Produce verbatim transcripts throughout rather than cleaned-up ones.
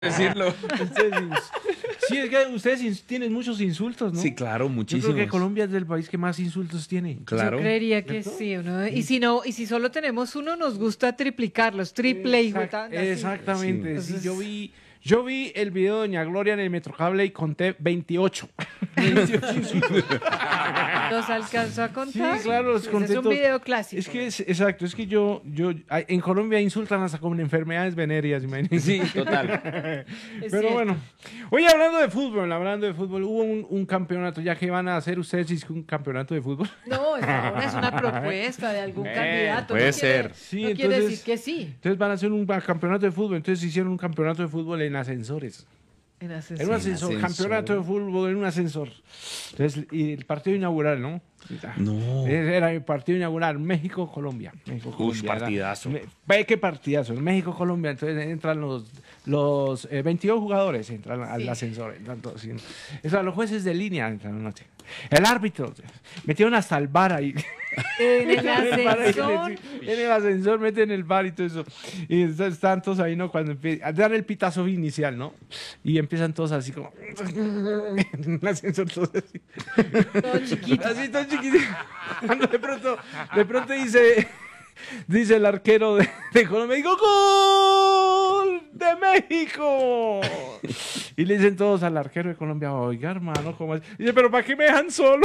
decirlo. Ustedes, sí, es que ustedes tienen muchos insultos, ¿no? Sí, claro, muchísimos. Yo creo que Colombia es el país que más insultos tiene. Claro. Yo creería que ¿Cierto? sí. Uno, y si no, y si solo tenemos uno, nos gusta triplicarlos, triple y Exact- así. Exactamente. Sí. Sí, yo vi, yo vi el video de Doña Gloria en el Metrocable y conté veintiocho. veintiocho insultos. ¿Los alcanzó a contar? Sí, claro, los Ese conté es un todos. video clásico. Es que es, exacto, es que yo, yo, ay, en Colombia insultan hasta con enfermedades venéreas, imagínense. Sí, total. Es Pero cierto. bueno, oye, hablando de fútbol, hablando de fútbol, hubo un, un campeonato, ya que van a hacer ustedes es que un campeonato de fútbol. No, es, ahora es una propuesta de algún Eh, candidato. puede no quiere- ser. Sí, no quiere entonces- decir que sí. Entonces van a hacer un campeonato de fútbol, entonces hicieron un campeonato de fútbol en ascensores. En En un asesino. ascensor, ascensor. campeonato de fútbol en un ascensor. Entonces, y el partido inaugural, ¿no? No. Era el partido inaugural, México-Colombia. México-Colombia. Era- partidazo. Me- Ve qué partidazo, México-Colombia. Entonces entran los, los eh, veintidós jugadores, entran al Sí. ascensor. Entran todos, sí. O sea, los jueces de línea entran, no sé. El árbitro, metieron hasta el bar ahí. En el el bar ahí, ascensor. en el ascensor meten el bar y todo eso. Y entonces están todos ahí, ¿no? Cuando empie- dan el pitazo inicial, ¿no? Y empiezan todos así como... en el ascensor todos así. Todo chiquito. Así todo chiquitito. Cuando de pronto, de pronto dice, dice el arquero de, de Colombia, digo, ¡gol de México! Y le dicen todos al arquero de Colombia, oiga, hermano, ¿cómo es? Y dice, ¿pero para qué me dejan solo?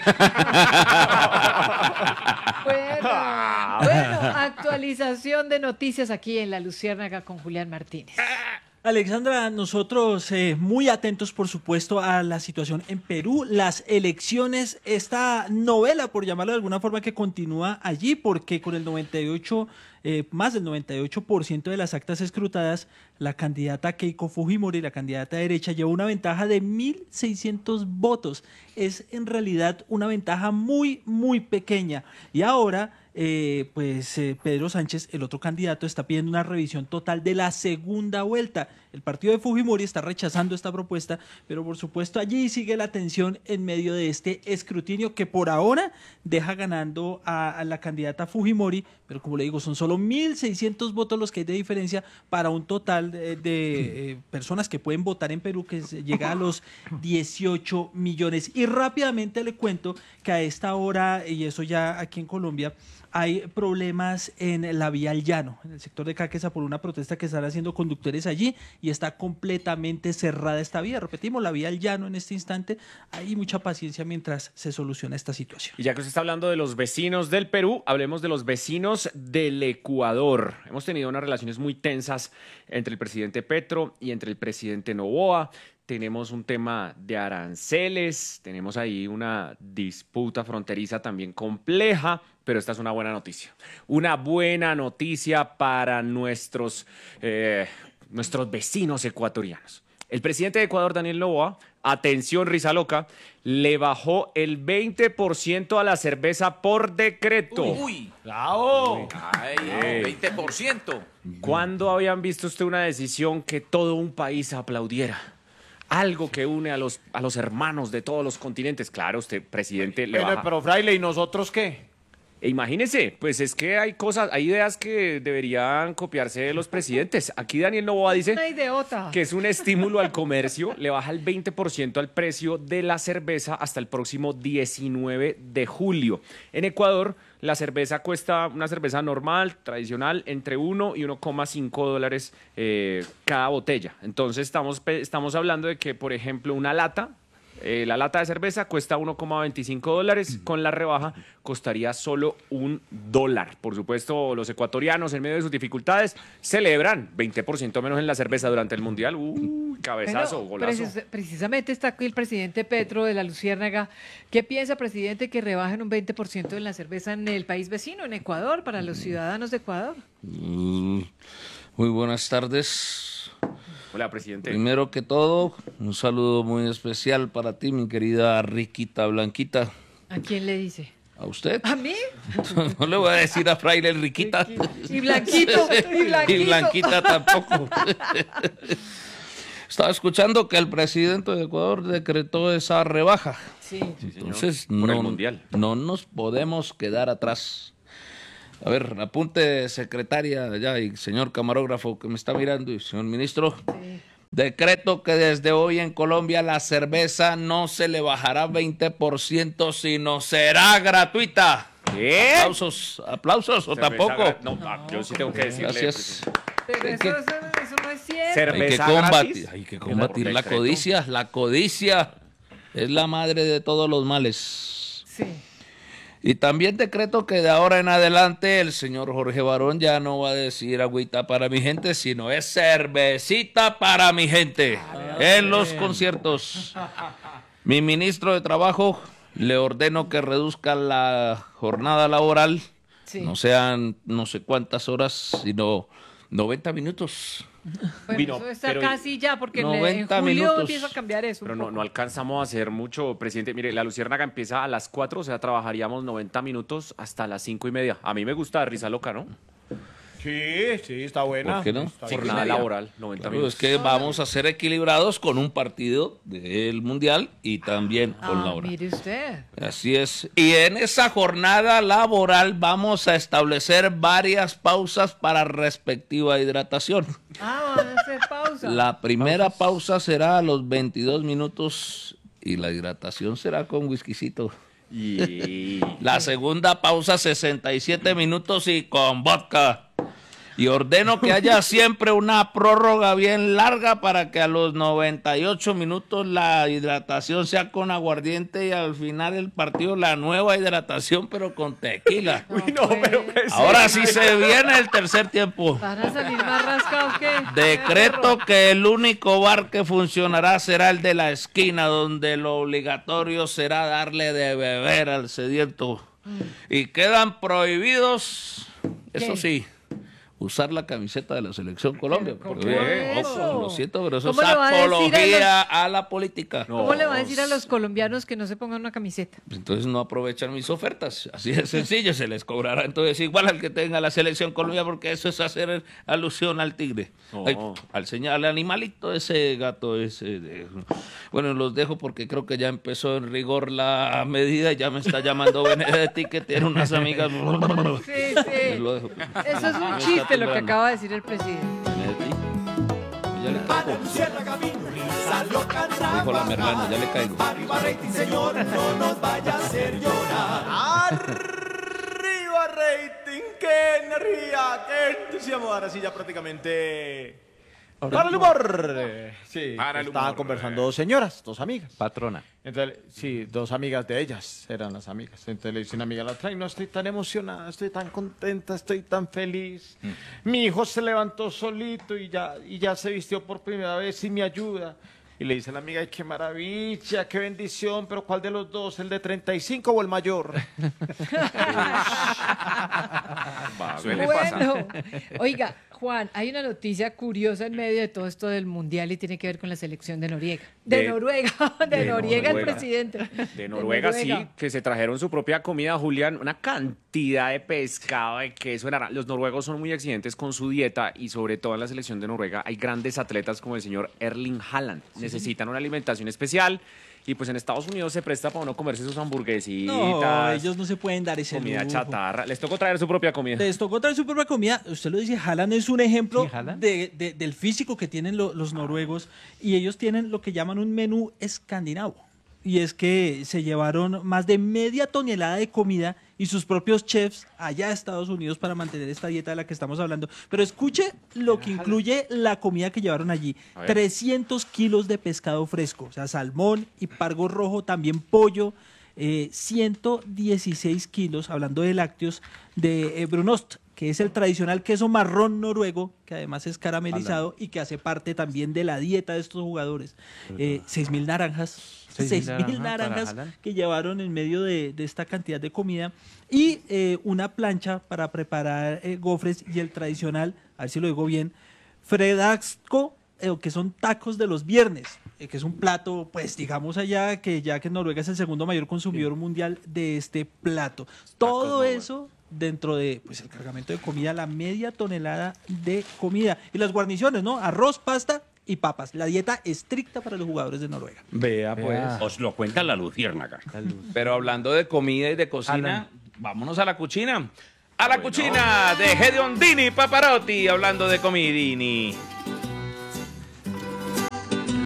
Bueno, bueno, actualización de noticias aquí en La Luciérnaga con Julián Martínez. Alexandra, nosotros eh, muy atentos, por supuesto, a la situación en Perú, las elecciones, esta novela, por llamarlo de alguna forma, que continúa allí, porque con el noventa y ocho, eh, más del noventa y ocho por ciento de las actas escrutadas, la candidata Keiko Fujimori, la candidata derecha, lleva una ventaja de mil seiscientos votos. Es en realidad una ventaja muy, muy pequeña. Y ahora... Eh, pues eh, Pedro Sánchez, el otro candidato, está pidiendo una revisión total de la segunda vuelta. El partido de Fujimori está rechazando esta propuesta, pero por supuesto allí sigue la tensión en medio de este escrutinio que por ahora deja ganando a, a la candidata Fujimori, pero como le digo, son solo mil seiscientos votos los que hay de diferencia para un total de, de eh, personas que pueden votar en Perú que se llega a los dieciocho millones. Y rápidamente le cuento que a esta hora, y eso ya aquí en Colombia, hay problemas en la vía al llano, en el sector de Caquesa, por una protesta que están haciendo conductores allí y está completamente cerrada esta vía. Repetimos, la vía al llano en este instante. Hay mucha paciencia mientras se soluciona esta situación. Y ya que usted está hablando de los vecinos del Perú, hablemos de los vecinos del Ecuador. Hemos tenido unas relaciones muy tensas entre el presidente Petro y entre el presidente Noboa. Tenemos un tema de aranceles, tenemos ahí una disputa fronteriza también compleja, pero esta es una buena noticia. Una buena noticia para nuestros, eh, nuestros vecinos ecuatorianos. El presidente de Ecuador, Daniel Noboa, atención risa loca, le bajó el veinte por ciento a la cerveza por decreto. Uy, bravo. Ay, Ey. veinte por ciento. ¿Cuándo habían visto usted una decisión que todo un país aplaudiera? Algo que une a los, a los hermanos de todos los continentes. Claro, usted, presidente, le Pero, baja. pero fraile, ¿y nosotros qué? E imagínese, pues es que hay cosas, hay ideas que deberían copiarse de los presidentes. Aquí Daniel Noboa dice Una idiota. que es un estímulo al comercio, le baja el veinte por ciento al precio de la cerveza hasta el próximo diecinueve de julio. En Ecuador, la cerveza cuesta, una cerveza normal, tradicional, entre uno y uno coma cinco dólares eh, cada botella. Entonces estamos, pe- estamos hablando de que, por ejemplo, una lata, eh, la lata de cerveza cuesta uno coma veinticinco dólares, con la rebaja costaría solo un dólar. Por supuesto, los ecuatorianos, en medio de sus dificultades, celebran veinte por ciento menos en la cerveza durante el Mundial. Uy, cabezazo, Bueno, golazo. precis- precisamente está aquí el presidente Petro de la Luciérnaga. ¿Qué piensa, presidente, que rebajen un veinte por ciento en la cerveza en el país vecino, en Ecuador, para los ciudadanos de Ecuador? Mm, Muy buenas tardes. Hola, presidente. Primero que todo, un saludo muy especial para ti, mi querida Riquita Blanquita. ¿A quién le dice? ¿A usted? ¿A mí? No le voy a decir a Fraile Riquita. Y Blanquito, y Blanquito. Y Blanquita tampoco. Estaba escuchando que el presidente de Ecuador decretó esa rebaja. Sí. Entonces, Por no, el Mundial. no nos podemos quedar atrás. A ver, apunte secretaria ya y señor camarógrafo que me está mirando y señor ministro. Sí. Decreto que desde hoy en Colombia la cerveza no se le bajará veinte por ciento, sino será gratuita. ¿Qué? Aplausos, aplausos o Cerveza tampoco. gra- No, ah, yo sí tengo que decirle. Gracias. Pero Hay eso, que- eso- eso no es cierto. Cer- Hay que ¿Cerveza combatir, gratis? hay que Por combatir la decreto. codicia. La codicia es la madre de todos los males. Sí. Y también decreto que de ahora en adelante el señor Jorge Barón ya no va a decir agüita para mi gente, sino es cervecita para mi gente en los conciertos. Mi ministro de Trabajo le ordeno que reduzca la jornada laboral, Sí. no sean no sé cuántas horas, sino noventa minutos. Bueno, Vino, eso está pero- casi ya, porque en, en noventa julio minutos. empieza a cambiar eso. un Pero no, poco. no alcanzamos a hacer mucho, presidente. Mire, la Luciérnaga empieza a las cuatro, o sea, trabajaríamos noventa minutos hasta las cinco y media. A mí me gusta risa loca, ¿no? Sí, sí, está buena. ¿Por qué no? Está bien. Jornada laboral, noventa Claro, minutos. es que vamos a ser equilibrados con un partido del Mundial y también con la Ah, hora. mire usted. Así es. Y en esa jornada laboral vamos a establecer varias pausas para respectiva hidratación. Ah, van a hacer pausa. La primera pausa será a los veintidós minutos y la hidratación será con whiskycito. Y La segunda pausa sesenta y siete minutos y con vodka. Y ordeno que haya siempre una prórroga bien larga para que a los noventa y ocho minutos la hidratación sea con aguardiente y al final el partido la nueva hidratación pero con tequila. Uy, no, pero pues, Ahora sí se viene el tercer tiempo. ¿Van a salir más rascados que? Decreto que el único bar que funcionará será el de la esquina, donde lo obligatorio será darle de beber al sediento. Y quedan prohibidos, eso ¿Qué? sí, usar la camiseta de la Selección Colombia. ¿Pero Porque, cómo eh, eso? ojo, lo siento, pero eso es ¿Cómo le va a decir a los- apología a la política. No. ¿Cómo le va a decir a los colombianos que no se pongan una camiseta? Entonces no aprovechan mis ofertas. Así de sencillo, se les cobrará entonces igual al que tenga la Selección Colombia, porque eso es hacer alusión al tigre. No. Ay, al señal, al animalito, ese gato, ese. de- Bueno, los dejo porque creo que ya empezó en rigor la medida. Ya me está llamando Benedetti, que tiene unas amigas. Sí, sí. Lo dejo. Eso es un Está chiste lo que temblando. acaba de decir el presidente. Benedetti. Ya le caigo. Dijo la Merlano, ya le caigo. Arriba rating, qué energía, qué entusiasmo. Ahora sí ya prácticamente para el humor. Sí, Para el estaban humor. conversando dos señoras, dos amigas. Patrona. Entonces, sí, dos amigas de ellas eran las amigas. Entonces le dice una amiga a la otra, "Ay, no estoy tan emocionada, estoy tan contenta, estoy tan feliz. Mi hijo se levantó solito y ya, y ya se vistió por primera vez y me ayuda." Y le dice a la amiga, "Ay, qué maravilla, qué bendición, pero ¿cuál de los dos? ¿El de treinta y cinco o el mayor?" va, suele pasar. Bueno, oiga, Juan, hay una noticia curiosa en medio de todo esto del mundial y tiene que ver con la selección de Noriega. De, De- Noruega, de, de Noruega el Noruega. presidente. De Noruega, sí, que se trajeron su propia comida, Julián, una cantidad de pescado, de queso, de naranja. Los noruegos son muy exigentes con su dieta y sobre todo en la selección de Noruega hay grandes atletas como el señor Erling Haaland. Necesitan una alimentación especial y pues en Estados Unidos se presta para uno comerse sus hamburguesitas, No, ellos no se pueden dar ese comida lujo. chatarra. Les tocó traer su propia comida. Les tocó traer su propia comida. Usted lo dice, Haaland es un ejemplo ¿Sí, Haaland? de, de- del físico que tienen lo- los noruegos y ellos tienen lo que llaman un menú escandinavo. Y es que se llevaron más de media tonelada de comida y sus propios chefs allá a Estados Unidos para mantener esta dieta de la que estamos hablando. Pero escuche lo que incluye la comida que llevaron allí. A ver. trescientos kilos de pescado fresco, o sea, salmón y pargo rojo, también pollo, eh, ciento dieciséis kilos, hablando de lácteos, de eh, brunost, que es el tradicional queso marrón noruego, que además es caramelizado y que hace parte también de la dieta de estos jugadores. Eh, seis mil naranjas, Seis seis mil mil naranjas para naranjas Haaland. que llevaron en medio de, de esta cantidad de comida y eh, una plancha para preparar eh, gofres y el tradicional, a ver si lo digo bien, fredagsco, eh, que son tacos de los viernes, eh, que es un plato, pues digamos allá, que ya que Noruega es el segundo mayor consumidor mundial de este plato. Todo eso dentro de pues el cargamento de comida, la media tonelada de comida. Y las guarniciones, ¿no? Arroz, pasta y papas. La dieta estricta para los jugadores de Noruega. Vea, pues. Os lo cuenta la luciérnaga. Pero hablando de comida y de cocina, vámonos a la cucina. A la cucina de Gedeon Dini Paparotti, hablando de comidini.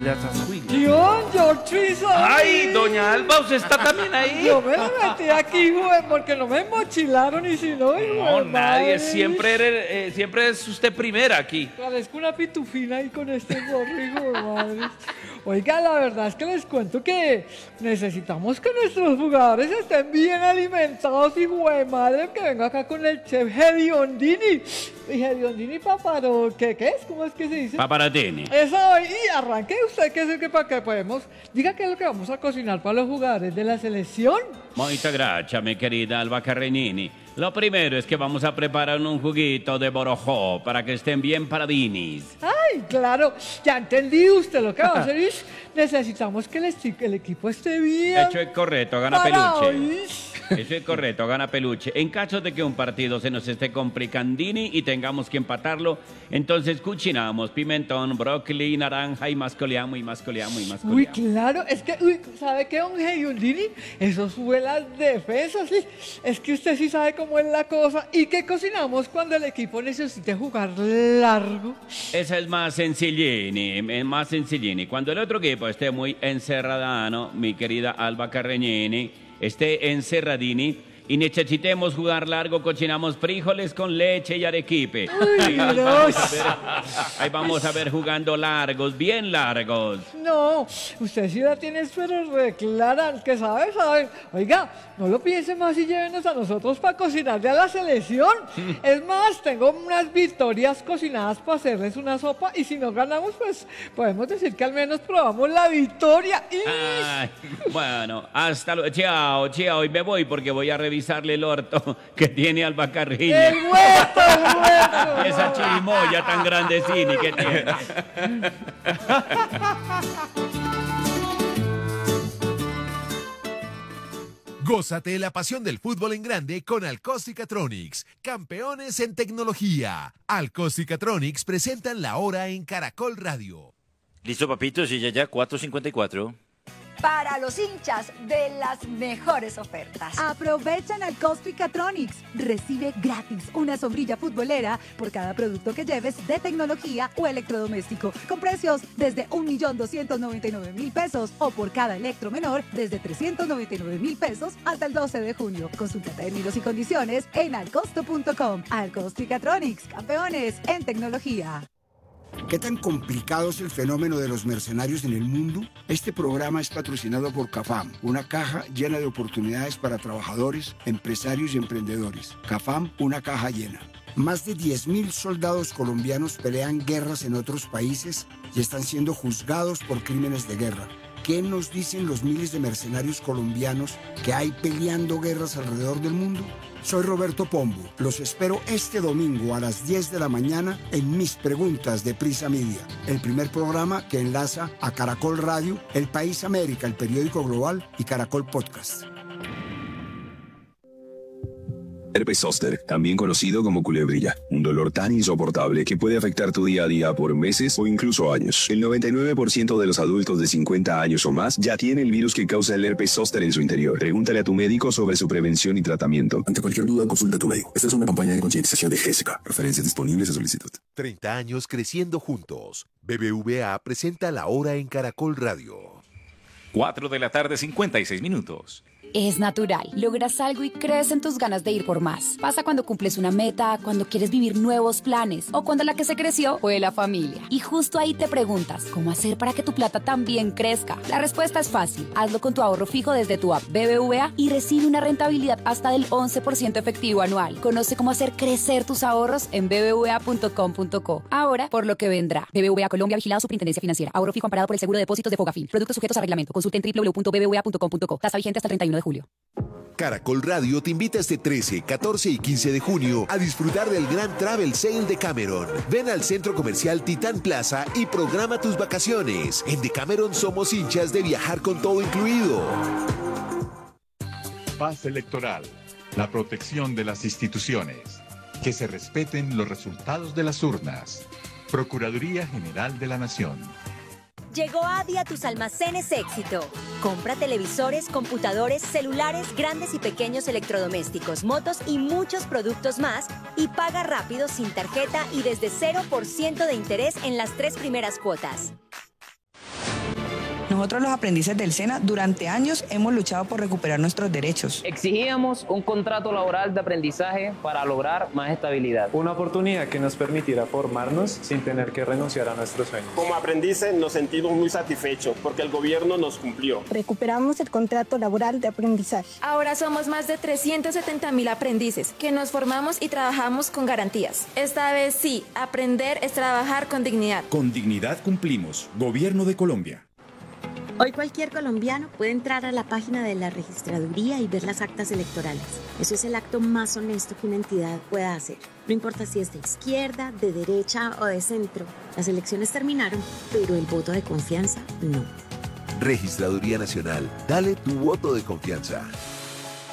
de Atascuil. Yo, yo, Trizo. Ay, doña Alba, ¿usted está también ahí? Yo me la metí aquí, güey, porque no me mochilaron y si no, hijo No, de nadie, madre. siempre, eres- eh, siempre es usted primera aquí. Parezco una pitufina ahí con este gorro, hijo de madre. Oiga, la verdad es que les cuento que necesitamos que nuestros jugadores estén bien alimentados, hijo de madre, que venga acá con el chef Hediondini. Y Hediondini Paparo, ¿qué, ¿qué es? ¿Cómo es que se dice? Paparatini. Eso, y arranque usted, que es el que para que podemos. Diga qué es lo que vamos a cocinar para los jugadores de la selección. Muchas gracias, mi querida Alba Carrenini. Lo primero es que vamos a preparar un juguito de borojó para que estén bien paradinis. Ay, claro, ya entendí usted lo que va a hacer. es Necesitamos que el, esti- el equipo esté bien. Eso es correcto, gana parado, peluche. ¿is? Eso es correcto, gana peluche. En caso de que un partido se nos esté complicandini y tengamos que empatarlo, entonces cocinamos pimentón, brócoli, naranja y mascoleamos y mascoleamos y Uy, mascoleamos. claro, es que, uy, ¿sabe qué, don Heyundini? Eso sube las defensas, sí. Es que usted sí sabe cómo es la cosa. ¿Y qué cocinamos cuando el equipo necesite jugar largo? Esa es más sencillini, es más sencillini. Cuando el otro equipo esté muy encerradano, mi querida Alba Carreñini, esté encerradini y necesitemos jugar largo, cocinamos frijoles con leche y arequipe. Ahí nos vamos a ver, ahí vamos a ver jugando largos, bien largos. No, usted sí la tiene pero reclara, que sabe, sabe. Oiga, no lo piense más y llévenos a nosotros para cocinarle a la selección. Es más, tengo unas victorias cocinadas para hacerles una sopa y si no ganamos, pues podemos decir que al menos probamos la victoria. Y... Ay, bueno, hasta luego. Chao, chao. Y me voy porque voy a revisarle el orto que tiene Alba Carrillo. ¡El huerto, el huerto! Esa chirimoya tan grandecini que tiene. Gózate la pasión del fútbol en grande con Alcóstica-Tronics, campeones en tecnología. Alcóstica-Tronics presentan la hora en Caracol Radio. Listo, papitos, y ya ya, cuatro cincuenta y cuatro. Para los hinchas de las mejores ofertas. Aprovechan al Alcóstica-Tronics. Recibe gratis una sombrilla futbolera por cada producto que lleves de tecnología o electrodoméstico, con precios desde un millón doscientos noventa y nueve mil pesos o por cada electro menor desde trescientos noventa y nueve mil pesos hasta el doce de junio. Consulta términos y condiciones en alcosto punto com. Alcóstica-Tronics, campeones en tecnología. ¿Qué tan complicado es el fenómeno de los mercenarios en el mundo? Este programa es patrocinado por CAFAM, una caja llena de oportunidades para trabajadores, empresarios y emprendedores. CAFAM, una caja llena. Más de diez mil soldados colombianos pelean guerras en otros países y están siendo juzgados por crímenes de guerra. ¿Qué nos dicen los miles de mercenarios colombianos que hay peleando guerras alrededor del mundo? Soy Roberto Pombo. Los espero este domingo a las diez de la mañana en Mis Preguntas de Prisa Media, el primer programa que enlaza a Caracol Radio, El País América, el periódico global y Caracol Podcast. Herpes zóster, también conocido como culebrilla, un dolor tan insoportable que puede afectar tu día a día por meses o incluso años. El noventa y nueve por ciento de los adultos de cincuenta años o más ya tiene el virus que causa el herpes zóster en su interior. Pregúntale a tu médico sobre su prevención y tratamiento. Ante cualquier duda, consulta a tu médico. Esta es una campaña de concientización de G S K. Referencias disponibles a solicitud. treinta años creciendo juntos. B B V A presenta la hora en Caracol Radio. cuatro de la tarde, cincuenta y seis minutos. Es natural. Logras algo y crees en tus ganas de ir por más. Pasa cuando cumples una meta, cuando quieres vivir nuevos planes o cuando la que se creció fue la familia. Y justo ahí te preguntas, ¿cómo hacer para que tu plata también crezca? La respuesta es fácil. Hazlo con tu ahorro fijo desde tu app B B V A y recibe una rentabilidad hasta del once por ciento efectivo anual. Conoce cómo hacer crecer tus ahorros en b b v a punto com punto co. Ahora, por lo que vendrá. B B V A Colombia, vigilado Superintendencia Financiera. Ahorro fijo amparado por el Seguro de Depósitos de Fogafín. Productos sujetos a reglamento. Consulte en w w w punto b b v a punto com punto co. Tasa vigente hasta el treinta y uno de julio. Caracol Radio te invita este trece, catorce y quince de junio a disfrutar del gran Travel Sale de Cameron. Ven al Centro Comercial Titán Plaza y programa tus vacaciones. En Decameron somos hinchas de viajar con todo incluido. Paz electoral, la protección de las instituciones, que se respeten los resultados de las urnas. Procuraduría General de la Nación. Llegó Adi a tus almacenes Éxito. Compra televisores, computadores, celulares, grandes y pequeños electrodomésticos, motos y muchos productos más y paga rápido sin tarjeta y desde cero por ciento de interés en las tres primeras cuotas. Nosotros los aprendices del SENA durante años hemos luchado por recuperar nuestros derechos. Exigíamos un contrato laboral de aprendizaje para lograr más estabilidad. Una oportunidad que nos permitiera formarnos sin tener que renunciar a nuestros sueños. Como aprendices nos sentimos muy satisfechos porque el gobierno nos cumplió. Recuperamos el contrato laboral de aprendizaje. Ahora somos más de trescientos setenta mil aprendices que nos formamos y trabajamos con garantías. Esta vez sí, aprender es trabajar con dignidad. Con dignidad cumplimos. Gobierno de Colombia. Hoy cualquier colombiano puede entrar a la página de la registraduría y ver las actas electorales. Eso es el acto más honesto que una entidad pueda hacer. No importa si es de izquierda, de derecha o de centro. Las elecciones terminaron, pero el voto de confianza no. Registraduría Nacional. Dale tu voto de confianza.